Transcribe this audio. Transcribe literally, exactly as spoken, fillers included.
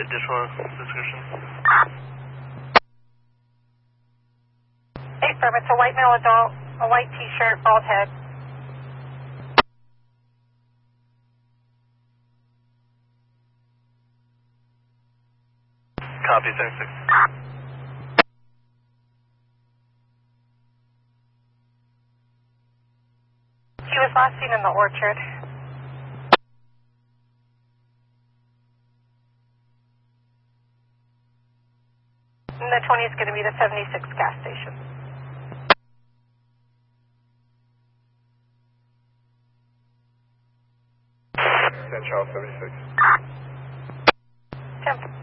additional description? Hey, firm, it's a white male adult, a white t-shirt, bald head. Copy, seventy-six. He was last seen in the orchard. And the twenty is going to be the seventy-six gas station. San Charles, seventy-six. ten.